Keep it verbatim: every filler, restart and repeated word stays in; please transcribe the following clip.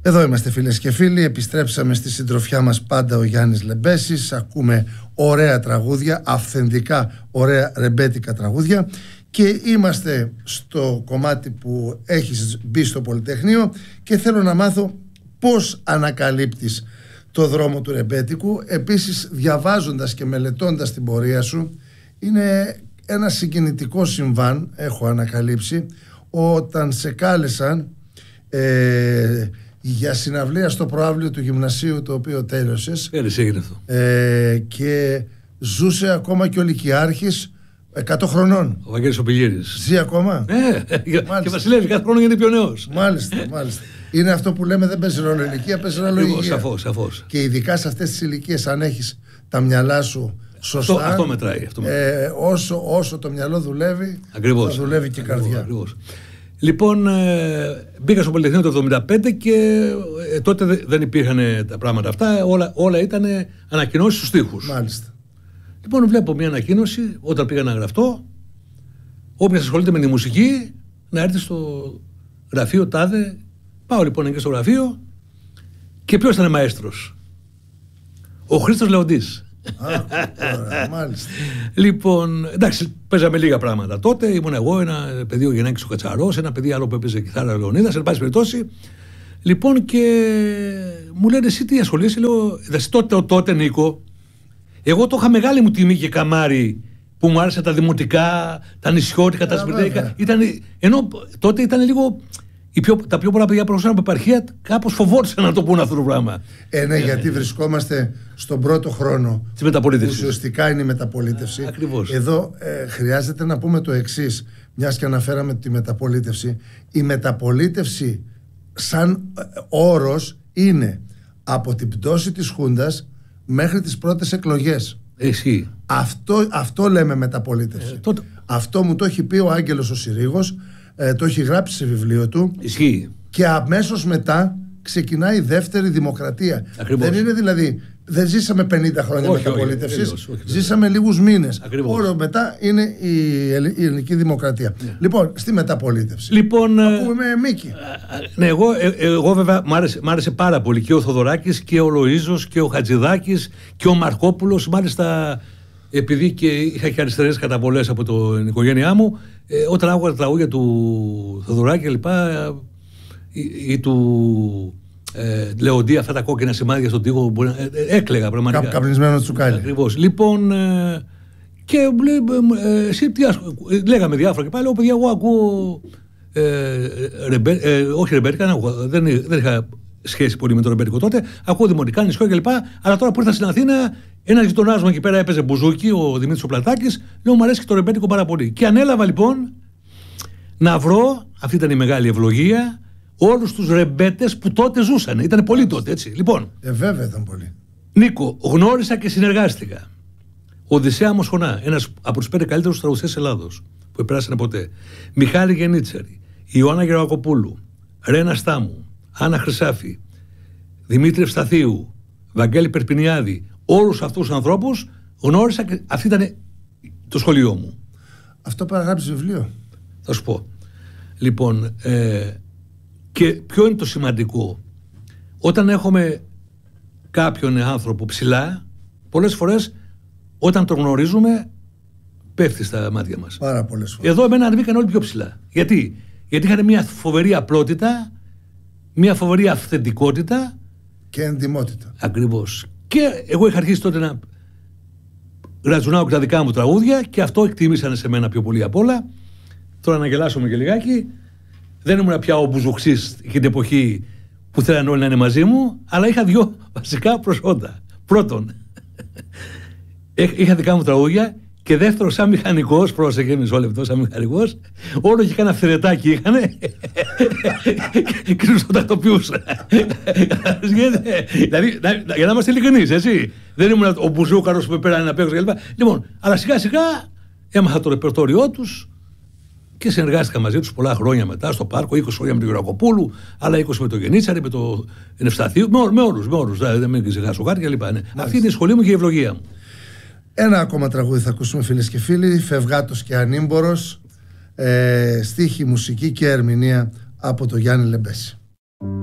Εδώ είμαστε φίλες και φίλοι, επιστρέψαμε στη συντροφιά μας πάντα ο Γιάννης Λεμπέσης. Ακούμε ωραία τραγούδια, αυθεντικά ωραία ρεμπέτικα τραγούδια. Και είμαστε στο κομμάτι που έχεις μπει στο Πολυτεχνείο και θέλω να μάθω πώς ανακαλύπτεις το δρόμο του ρεμπέτικου. Επίσης, διαβάζοντας και μελετώντας την πορεία σου, είναι ένα συγκινητικό συμβάν, έχω ανακαλύψει, όταν σε κάλεσαν ε, για συναυλία στο προαύλιο του γυμνασίου, το οποίο τέλειωσες. Πέρυσι έγινε αυτό. Ε, και ζούσε ακόμα και ο Λυκειάρχης εκατό χρονών. Ο Βαγγέλης ο Πηγύρης. Ζει ακόμα. Ναι, και Βασιλεύει κάθε χρόνο γίνεται πιο νέος. Μάλιστα, μάλιστα. Είναι αυτό που λέμε, δεν παίζει ρόλο ηλικία, παίζει ρόλο υγεία. Σαφώς, σαφώς. Και ειδικά σε αυτές τις ηλικίες, αν έχεις τα μυαλά σου σωστά, αυτό, αυτό μετράει. Αυτό μετράει. Ε, όσο, όσο το μυαλό δουλεύει, ακριβώς, θα δουλεύει και η καρδιά. Ακριβώς. Λοιπόν, ε, μπήκα στο Πολυτεχνείο το εβδομήντα πέντε και ε, τότε δεν υπήρχαν τα πράγματα αυτά. Όλα, όλα ήταν ανακοινώσεις στους τοίχους. Μάλιστα. Λοιπόν, βλέπω μια ανακοίνωση όταν πήγα να γραφτώ. Όποιος ασχολείται με τη μουσική να έρθει στο γραφείο τάδε. Πάω λοιπόν εκεί στο γραφείο και ποιος ήταν μαέστρος? Ο Χρήστος Λεοντής. Α, ωραία, μάλιστα. Λοιπόν, εντάξει, παίζαμε λίγα πράγματα τότε. Ήμουν εγώ, ένα παιδί ο Γεννάκης ο Κατσαρός, ένα παιδί άλλο που έπαιζε κιθάρα ο Λεωνίδας, εν πάση περιπτώσει. Λοιπόν, και μου λένε εσύ τι ασχολείσαι? Λέω, εντάξει, τότε, τότε Νίκο, εγώ το είχα μεγάλη μου τιμή και καμάρι που μου άρεσε τα δημοτικά, τα νησιώτικα, τα σπιρτέικα. Ενώ τότε ήταν λίγο. Πιο, τα πιο πολλά παιδιά που προσφέραν από επαρχία κάπως φοβόντουσαν να το πούνε αυτό το πράγμα. Ε, ναι, γιατί βρισκόμαστε στον πρώτο χρόνο της μεταπολίτευσης. Ουσιαστικά είναι η μεταπολίτευση. Α, ακριβώς. Εδώ ε, χρειάζεται να πούμε το εξής, μιας και αναφέραμε τη μεταπολίτευση. Η μεταπολίτευση σαν ε, όρος είναι από την πτώση της Χούντας μέχρι τις πρώτες εκλογές. Εσύ. Αυτό, αυτό λέμε μεταπολίτευση. Ε, τότε... Αυτό μου το έχει πει ο Άγγελος ο Συρίγος. Ε, το έχει γράψει σε βιβλίο του. Ισχύει. Και αμέσως μετά ξεκινάει η δεύτερη δημοκρατία. Ακριβώς. Δεν είναι δηλαδή, δεν ζήσαμε πενήντα χρόνια μεταπολίτευσης, ζήσαμε όχι, λίγους μήνες. Ακριβώς. Μετά είναι η, η ελληνική δημοκρατία. Yeah. Λοιπόν, στη μεταπολίτευση. Λοιπόν, ακούμε Μίκη. Ναι, εγώ, ε, εγώ βέβαια μ' άρεσε, μ' άρεσε πάρα πολύ και ο Θοδωράκης και ο Λοΐζος και ο Χατζηδάκης και ο Μαρκόπουλος. Μάλιστα, επειδή και είχα και αριστερές καταβολές από την οικογένειά μου, ε, όταν άκουγα τα τραγούδια του Θοδωράκη και λοιπά, ή, ή του ε, Λεοντή, αυτά τα κόκκινα σημάδια στον τοίχο, ε, ε, έκλαιγα πραγματικά. Κα, καπνισμένο τσουκάλι. Ακριβώς. Λοιπόν, ε, και ε, εσύ τι άσχο, ε, λέγαμε διάφορα και πάλι, παιδιά, εγώ ακούω ε, ρεμπέ, ε, όχι ρεμπέτικα, δεν, δεν, δεν είχα σχέση πολύ με το ρεμπέτικο τότε, ακούω δημοτικά, νησιό κλπ. Αλλά τώρα που ήρθα στην Αθήνα, ένας γειτονάς μου εκεί πέρα έπαιζε μπουζούκι, ο Δημήτρης ο Πλατάκης. Λέω, μου αρέσει και το ρεμπέτικο πάρα πολύ. Και ανέλαβα λοιπόν να βρω, αυτή ήταν η μεγάλη ευλογία, όλους τους ρεμπέτες που τότε ζούσαν. Ήταν πολλοί τότε, έτσι. Λοιπόν. Ε, βέβαια ήταν πολλοί. Νίκο, γνώρισα και συνεργάστηκα. Οδυσσέα Μοσχονά, ένας από τους πέντε καλύτερους τραγουδιστές Ελλάδος που επέρασαν ποτέ. Μιχάλη Γενίτσαρη, Ιωάννα Γερακοπούλου, Ρένα Στάμου, Άννα Χρυσάφη, Δημήτρη Ευσταθίου, Βαγγέλη Περπινιάδη. Όλους αυτούς τους ανθρώπους γνώρισα και αυτή ήταν το σχολείο μου. Αυτό παραγράψει βιβλίο. Θα σου πω. Λοιπόν, ε, και ποιο είναι το σημαντικό? Όταν έχουμε κάποιον άνθρωπο ψηλά, πολλές φορές όταν τον γνωρίζουμε πέφτει στα μάτια μας. Πάρα πολλές φορές. Εδώ εμένα ανεβήκαν όλοι πιο ψηλά. Γιατί? Γιατί είχαν μια φοβερή απλότητα, μια φοβερή αυθεντικότητα και εντιμότητα. Ακριβώς. Και εγώ είχα αρχίσει τότε να γρατζουνάω και τα δικά μου τραγούδια και αυτό εκτιμήσανε σε μένα πιο πολύ απ' όλα. Τώρα να γελάσουμε και λιγάκι. Δεν ήμουν πια ο μπουζουξής εκείνη την εποχή που θέλανε όλοι να είναι μαζί μου, αλλά είχα δύο βασικά προσόντα. Πρώτον, είχα δικά μου τραγούδια και δεύτερο, σαν μηχανικός, πρόσεχε μισό λεπτό, σαν μηχανικός, όλο και κάνα φθηρετάκι είχανε και τους το τακτοποιούσα. Δηλαδή, για να είμαστε ειλικρινείς, έτσι. Δεν ήμουν ο μπουζούκαρος που πέρανε να παίξω κλπ. Λοιπόν, αλλά σιγά σιγά έμαθα το ρεπερτόριό τους και συνεργάστηκα μαζί τους πολλά χρόνια μετά στο πάρκο, είκοσι χρόνια με τον Γερακοπούλου, άλλα είκοσι με τον Γενίτσαρη, με τον Ευσταθίου, με όλους, με όλους, δεν μην ξεχάσω κάτι κλπ. Αυτή είναι η σχολή μου και η ευλογία μου. Ένα ακόμα τραγούδι θα ακούσουμε, φίλες και φίλοι, Φευγάτος και Ανήμπορος, ε, στίχη, μουσική και ερμηνεία από τον Γιάννη Λεμπέση.